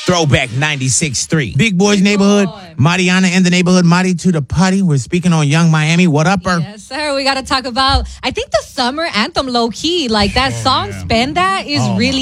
Throwback 96.3. Big Boys Neighborhood. Mariana in the neighborhood. Mari to the party. We're speaking on Young Miami. What upper? Yes, sir. We got to talk about, I think, the summer anthem, low key. Like that song, Spend That, is really